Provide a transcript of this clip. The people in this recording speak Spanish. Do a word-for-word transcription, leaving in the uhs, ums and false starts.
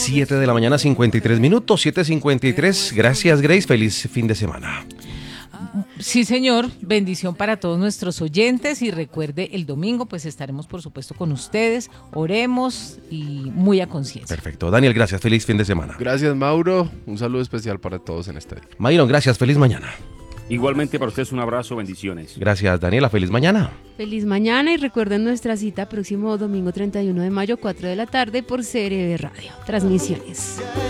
siete de la mañana, cincuenta y tres minutos, siete cincuenta y tres. Gracias, Grace. Feliz fin de semana. Sí, señor, bendición para todos nuestros oyentes y recuerde, el domingo pues estaremos por supuesto con ustedes, oremos y muy a conciencia. Perfecto, Daniel, gracias, feliz fin de semana. Gracias, Mauro, un saludo especial para todos en este día. Mayron, gracias, feliz mañana. Igualmente para ustedes un abrazo, bendiciones. Gracias, Daniela, feliz mañana. Feliz mañana y recuerden nuestra cita próximo domingo treinta y uno de mayo, cuatro de la tarde por C R V Radio. Transmisiones.